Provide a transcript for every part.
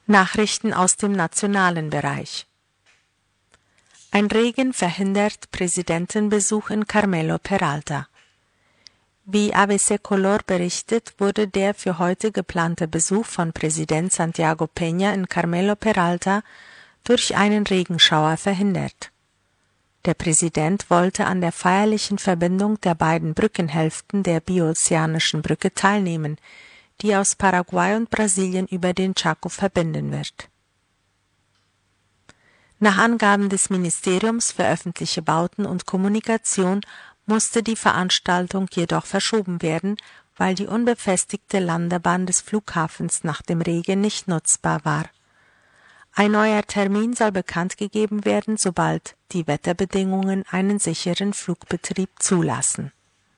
Nachrichten aus dem nationalen Bereich. Ein Regen verhindert Präsidentenbesuch in Carmelo Peralta. Wie ABC Color berichtet, wurde der für heute geplante Besuch von Präsident Santiago Peña in Carmelo Peralta durch einen Regenschauer verhindert. Der Präsident wollte an der feierlichen Verbindung der beiden Brückenhälften der Biozeanischen Brücke teilnehmen, die aus Paraguay und Brasilien über den Chaco verbinden wird. Nach Angaben des Ministeriums für öffentliche Bauten und Kommunikation musste die Veranstaltung jedoch verschoben werden, weil die unbefestigte Landebahn des Flughafens nach dem Regen nicht nutzbar war. Ein neuer Termin soll bekannt gegeben werden, sobald die Wetterbedingungen einen sicheren Flugbetrieb zulassen.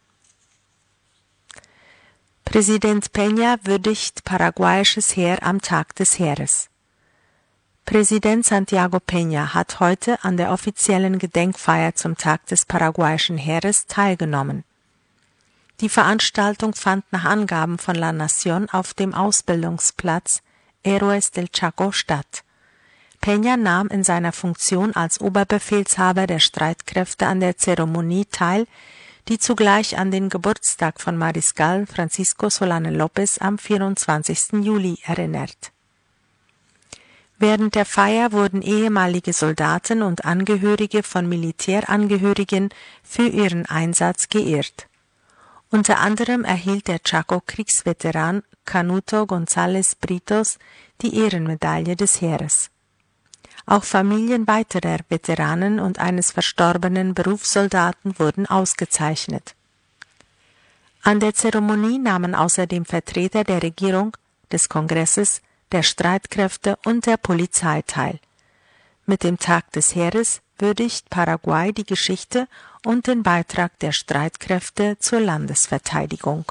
Präsident Peña würdigt paraguayisches Heer am Tag des Heeres. Präsident Santiago Peña hat heute an der offiziellen Gedenkfeier zum Tag des paraguayischen Heeres teilgenommen. Die Veranstaltung fand nach Angaben von La Nación auf dem Ausbildungsplatz Héroes del Chaco statt. Peña nahm in seiner Funktion als Oberbefehlshaber der Streitkräfte an der Zeremonie teil, die zugleich an den Geburtstag von Mariscal Francisco Solano López am 24. Juli erinnert. Während der Feier wurden ehemalige Soldaten und Angehörige von Militärangehörigen für ihren Einsatz geehrt. Unter anderem erhielt der Chaco-Kriegsveteran Canuto González Britos die Ehrenmedaille des Heeres. Auch Familien weiterer Veteranen und eines verstorbenen Berufssoldaten wurden ausgezeichnet. An der Zeremonie nahmen außerdem Vertreter der Regierung, des Kongresses, der Streitkräfte und der Polizei teil. Mit dem Tag des Heeres würdigt Paraguay die Geschichte und den Beitrag der Streitkräfte zur Landesverteidigung.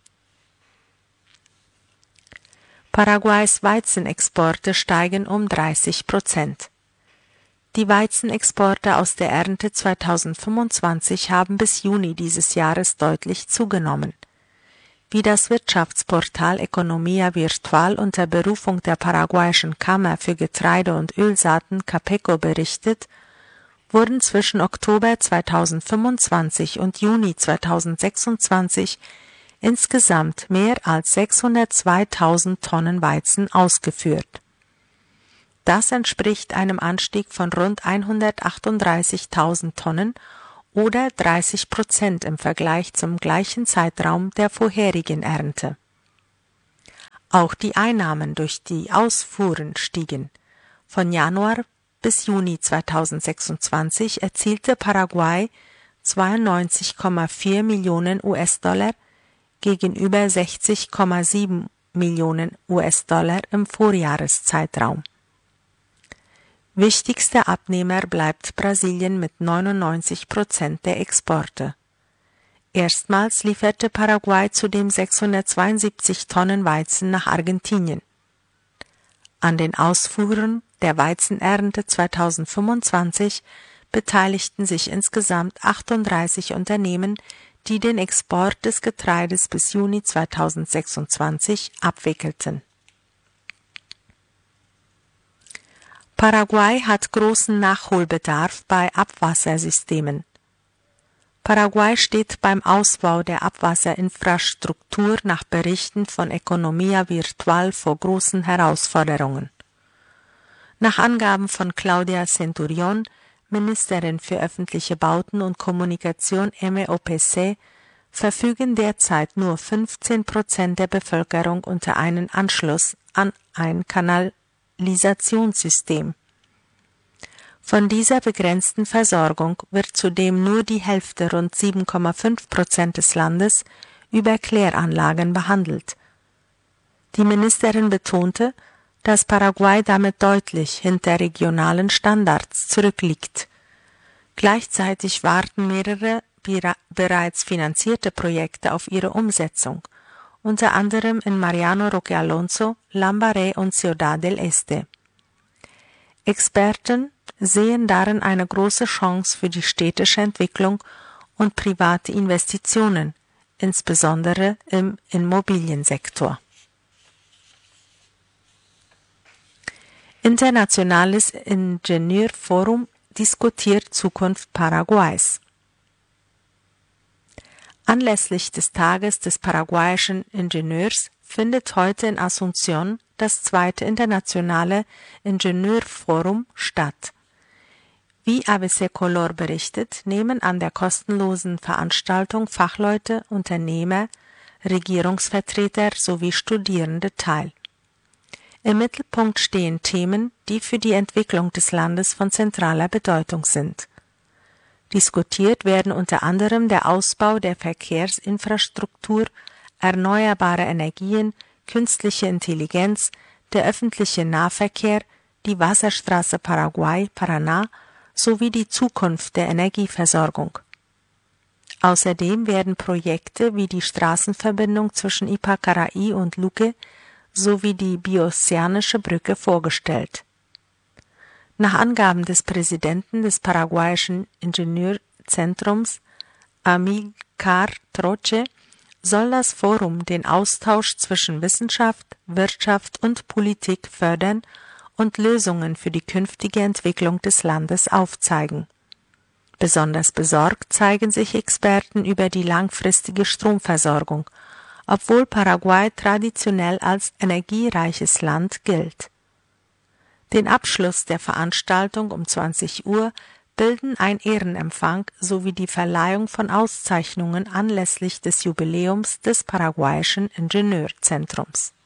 Paraguays Weizenexporte steigen um 30%. Die Weizenexporte aus der Ernte 2025 haben bis Juni dieses Jahres deutlich zugenommen. Wie das Wirtschaftsportal Economía Virtual unter Berufung der paraguayischen Kammer für Getreide und Ölsaaten Capeco berichtet, wurden zwischen Oktober 2025 und Juni 2026 insgesamt mehr als 602.000 Tonnen Weizen ausgeführt. Das entspricht einem Anstieg von rund 138.000 Tonnen oder 30% im Vergleich zum gleichen Zeitraum der vorherigen Ernte. Auch die Einnahmen durch die Ausfuhren stiegen. Von Januar bis Juni 2026 erzielte Paraguay 92,4 Millionen US-Dollar gegenüber 60,7 Millionen US-Dollar im Vorjahreszeitraum. Wichtigster Abnehmer bleibt Brasilien mit 99% der Exporte. Erstmals lieferte Paraguay zudem 672 Tonnen Weizen nach Argentinien. An den Ausfuhren der Weizenernte 2025 beteiligten sich insgesamt 38 Unternehmen, die den Export des Getreides bis Juni 2026 abwickelten. Paraguay hat großen Nachholbedarf bei Abwassersystemen. Paraguay steht beim Ausbau der Abwasserinfrastruktur nach Berichten von Economía Virtual vor großen Herausforderungen. Nach Angaben von Claudia Centurión, Ministerin für öffentliche Bauten und Kommunikation MEOPC, verfügen derzeit nur 15% der Bevölkerung unter einen Anschluss an ein Kanalisationssystem. Von dieser begrenzten Versorgung wird zudem nur die Hälfte, rund 7,5% des Landes, über Kläranlagen behandelt. Die Ministerin betonte, dass Paraguay damit deutlich hinter regionalen Standards zurückliegt. Gleichzeitig warten mehrere bereits finanzierte Projekte auf ihre Umsetzung, unter anderem in Mariano Roque Alonso, Lambaré und Ciudad del Este. Experten sehen darin eine große Chance für die städtische Entwicklung und private Investitionen, insbesondere im Immobiliensektor. Internationales Ingenieurforum diskutiert Zukunft Paraguays. Anlässlich des Tages des paraguayischen Ingenieurs findet heute in Asunción das 2. Internationale Ingenieurforum statt. Wie ABC Color berichtet, nehmen an der kostenlosen Veranstaltung Fachleute, Unternehmer, Regierungsvertreter sowie Studierende teil. Im Mittelpunkt stehen Themen, die für die Entwicklung des Landes von zentraler Bedeutung sind. Diskutiert werden unter anderem der Ausbau der Verkehrsinfrastruktur, erneuerbare Energien, künstliche Intelligenz, der öffentliche Nahverkehr, die Wasserstraße Paraguay-Paraná sowie die Zukunft der Energieversorgung. Außerdem werden Projekte wie die Straßenverbindung zwischen Ypacaraí und Luque sowie die Bioceanische Brücke vorgestellt. Nach Angaben des Präsidenten des paraguayischen Ingenieurzentrums, Amílcar Troche, soll das Forum den Austausch zwischen Wissenschaft, Wirtschaft und Politik fördern und Lösungen für die künftige Entwicklung des Landes aufzeigen. Besonders besorgt zeigen sich Experten über die langfristige Stromversorgung, obwohl Paraguay traditionell als energiereiches Land gilt. Den Abschluss der Veranstaltung um 20 Uhr bilden ein Ehrenempfang sowie die Verleihung von Auszeichnungen anlässlich des Jubiläums des paraguayischen Ingenieurzentrums.